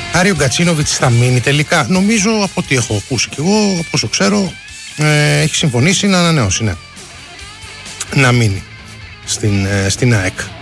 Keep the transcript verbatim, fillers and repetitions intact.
Άριο Γκατσίνοβιτς θα μείνει τελικά. Νομίζω από ό,τι έχω ακούσει κι εγώ, από όσο ξέρω, ε, έχει συμφωνήσει να ανανεώσει, ναι. Να μείνει στην, ε, στην ΑΕΚ.